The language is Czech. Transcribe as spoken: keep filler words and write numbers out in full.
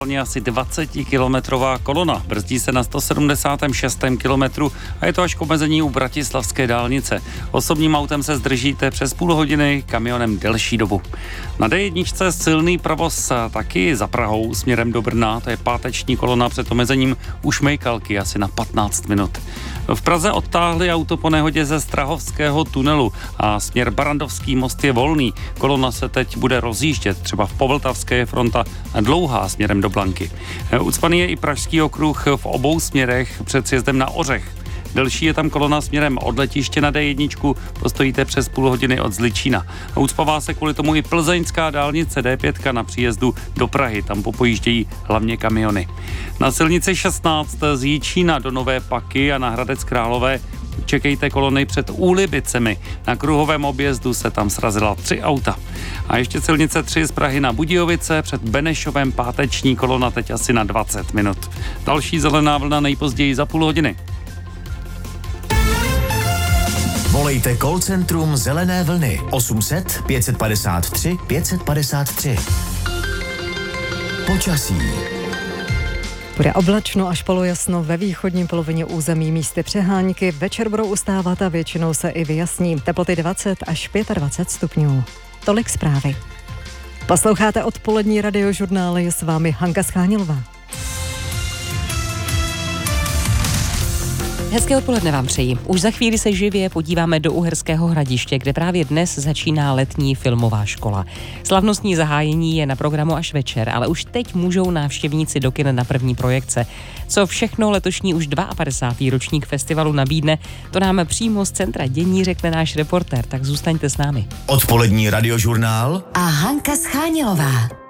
Asi dvacetikilometrová kolona. Brzdí se na sto sedmdesátém šestém kilometru a je to až k omezení u bratislavské dálnice. Osobním autem se zdržíte přes půl hodiny, kamionem delší dobu. Na D jedna silný provoz taky za Prahou směrem do Brna. To je páteční kolona před omezením u Šmejkalky asi na patnáct minut. V Praze odtáhli auto po nehodě ze Strahovského tunelu a směr Barandovský most je volný. Kolona se teď bude rozjíždět, třeba v Povltavské je fronta dlouhá směrem do Blanky. Ucpaný je i Pražský okruh v obou směrech před sjezdem na Ořech. Delší je tam kolona směrem od letiště na D jedna, postojíte přes půl hodiny od Zličína. Ucpává se kvůli tomu i plzeňská dálnice D pět na příjezdu do Prahy, tam popojíždějí hlavně kamiony. Na silnici šestnáct z Jičína do Nové Paky a na Hradec Králové čekejte kolony před Úlibicemi. Na kruhovém objezdu se tam srazila tři auta. A ještě silnice tři z Prahy na Budějovice, před Benešovem páteční kolona teď asi na dvacet minut. Další zelená vlna nejpozději za půl hodiny. Volejte call centrum Zelené vlny osm set pět padesát tři pět padesát tři. Počasí. Bude oblačno až polojasno ve východní polovině území, místy přehánky. Večer budou ustávat a většinou se i vyjasní. Teploty dvacet až dvacet pět stupňů. Tolik zprávy. Posloucháte odpolední radiožurnál, je s vámi Hanka Schánilová. Hezké odpoledne vám přeji. Už za chvíli se živě podíváme do Uherského Hradiště, kde právě dnes začíná letní filmová škola. Slavnostní zahájení je na programu až večer, ale už teď můžou návštěvníci do kin na první projekce. Co všechno letošní už padesátý druhý ročník festivalu nabídne, to nám přímo z centra dění řekne náš reportér, tak zůstaňte s námi. Odpolední radiožurnál a Hanka Schánilová.